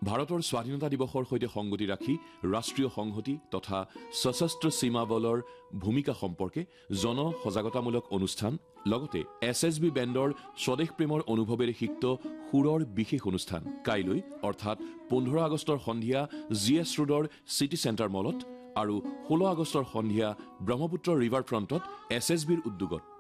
ভাৰতৰ স্বাধীনতা দিৱসৰ সৈতে সংগতি ৰাখি ৰাষ্ট্ৰীয় সংহতি তথা সশস্ত্ৰ সীমা বলৰ ভূমিকা সম্পৰ্কে সজাগতামূলক অনুষ্ঠান লগতে SSB বেণ্ডৰ স্বদেশ প্ৰেমৰ অনুভৱেৰে সিক্ত সুৰৰ বিশেষ অনুষ্ঠান কাইলৈ অৰ্থাৎ 15 আগষ্টৰ সন্ধিয়া GS ৰোডৰ চিটি চেণ্টাৰ মলত আৰু 16 আগষ্টৰ সন্ধিয়া ব্ৰহ্মপুত্ৰ ৰিভাৰ ফ্ৰণ্টত SSBৰ উদ্যোগত